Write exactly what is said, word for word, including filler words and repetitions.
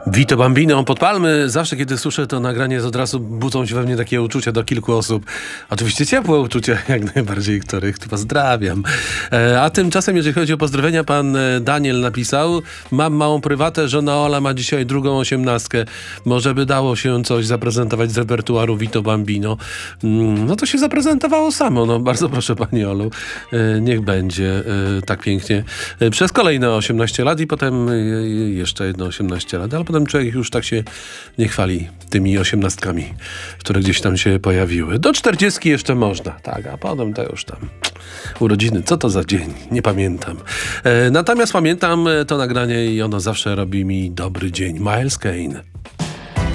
Vito Bambino, Podpalmy. Zawsze, kiedy słyszę to nagranie, od razu budzą się we mnie takie uczucia do kilku osób. Oczywiście ciepłe uczucia, jak najbardziej, których pozdrawiam. E, a tymczasem, jeżeli chodzi o pozdrowienia, pan Daniel napisał: mam małą prywatę, żona Ola ma dzisiaj drugą osiemnastkę. Może by dało się coś zaprezentować z repertuaru Vito Bambino. Mm, no to się zaprezentowało samo. No bardzo proszę, pani Olu. E, niech będzie e, tak pięknie. E, przez kolejne osiemnaście lat i potem e, jeszcze jedno osiemnaście lat, ale potem człowiek już tak się nie chwali tymi osiemnastkami, które gdzieś tam się pojawiły. Do czterdziestki jeszcze można, tak, a potem to już tam urodziny. Co to za dzień? Nie pamiętam. E, natomiast pamiętam to nagranie i ono zawsze robi mi dobry dzień. Miles Kane.